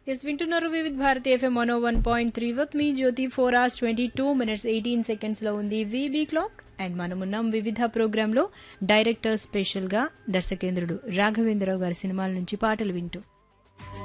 Yes వింటున్నారు వివిధ Bharati FM 101.3 with me Jyothi 4 hours 22 minutes 18 seconds లో ఉంది వీబీ క్లాక్. అండ్ మనమున్నాం వివిధ ప్రోగ్రాంలో డైరెక్టర్ స్పెషల్ గా దర్శకేంద్రుడు రాఘవేంద్రరావు గారి సినిమాల నుంచి పాటలు వింటూ.